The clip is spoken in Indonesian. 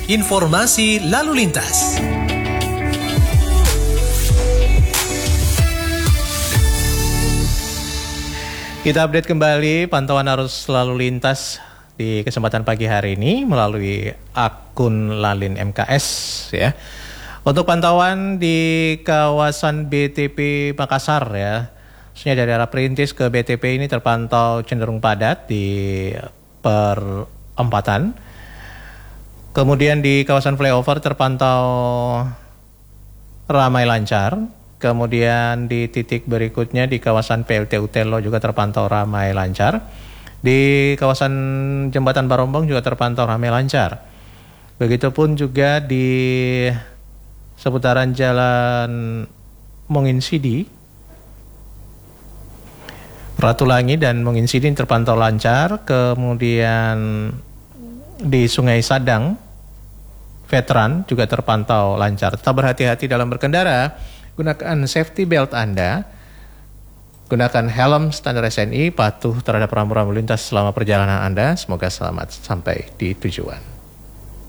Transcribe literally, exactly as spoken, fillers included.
informasi lalu lintas. Kita update kembali pantauan arus lalu lintas di kesempatan pagi hari ini melalui akun Lalin M K S ya. Untuk pantauan di kawasan B T P Makassar ya, khususnya dari arah Perintis ke B T P ini terpantau cenderung padat di perempatan. Kemudian di kawasan flyover terpantau ramai lancar. Kemudian di titik berikutnya di kawasan P L T U Telo juga terpantau ramai lancar. Di kawasan Jembatan Barombong juga terpantau ramai lancar. Begitupun juga di seputaran Jalan Monginsidi, Ratulangi dan Monginsidi terpantau lancar. Kemudian di Sungai Sadang, Veteran juga terpantau lancar. Tetap berhati-hati dalam berkendara. Gunakan safety belt Anda, gunakan helm standar S N I, patuh terhadap rambu-rambu lintas selama perjalanan Anda. Semoga selamat sampai di tujuan.